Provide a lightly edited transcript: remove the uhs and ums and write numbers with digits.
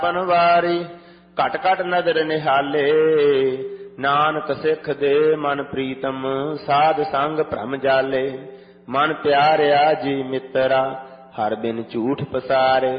ਪਨਵਾਰੀ ਘਟ ਘਟ ਨਦਰ ਨਿਹਾਲੇ। ਨਾਨਕ ਸਿੱਖ ਦੇ ਮਨ ਪ੍ਰੀਤਮ ਸਾਧ ਸੰਗ ਭ੍ਰਮ ਜਾਲੇ। ਮਨ ਪਿਆਰਿਆ ਜੀ ਮਿੱਤਰਾ ਹਰ ਬਿਨ ਝੂਠ ਪਸਾਰੇ।